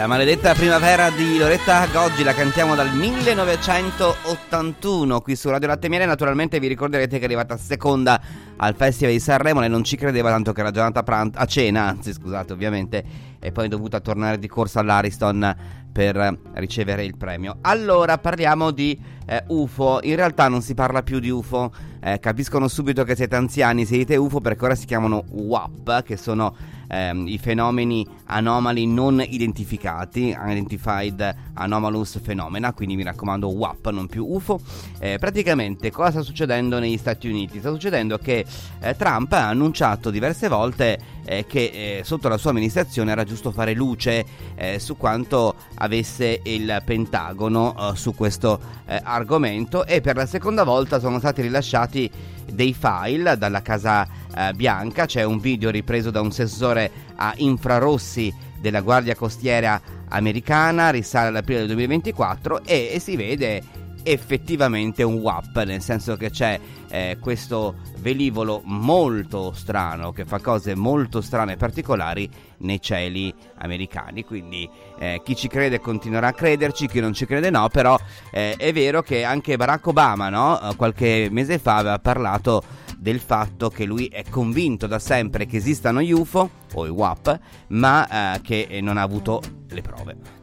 La maledetta primavera di Loretta Goggi la cantiamo dal 1981 qui su Radio Latte Miele. Naturalmente vi ricorderete che è arrivata seconda al Festival di Sanremo. Lei non ci credeva, tanto che era già andata a cena, anzi scusate ovviamente, e poi è dovuta tornare di corsa all'Ariston per ricevere il premio. Allora parliamo di UFO. In realtà non si parla più di UFO, capiscono subito che siete anziani se dite UFO, perché ora si chiamano UAP, che sono i fenomeni anomali non identificati, Unidentified Anomalous Phenomena, quindi mi raccomando UAP, non più UFO. Praticamente cosa sta succedendo negli Stati Uniti? Sta succedendo che Trump ha annunciato diverse volte che sotto la sua amministrazione era giusto fare luce su quanto avesse il Pentagono su questo argomento, e per la seconda volta sono stati rilasciati dei file dalla Casa Bianca. C'è un video ripreso da un sensore a infrarossi della Guardia Costiera americana, risale all'aprile del 2024 e si vede effettivamente un WAP, nel senso che c'è questo velivolo molto strano che fa cose molto strane e particolari nei cieli americani. Quindi chi ci crede continuerà a crederci, chi non ci crede no, però è vero che anche Barack Obama, no, qualche mese fa aveva parlato del fatto che lui è convinto da sempre che esistano gli UFO o i WAP, ma che non ha avuto le prove.